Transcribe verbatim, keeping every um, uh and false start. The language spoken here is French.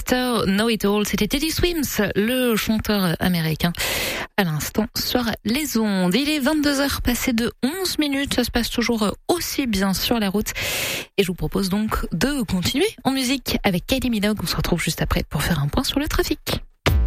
mister Know It All. C'était Teddy Swims, le chanteur américain, à l'instant sur les ondes. Il est vingt-deux heures passées de onze minutes. Ça se passe toujours aussi bien sur la route. Et je vous propose donc de continuer en musique avec Kylie Minogue. On se retrouve juste après pour faire un point sur le trafic.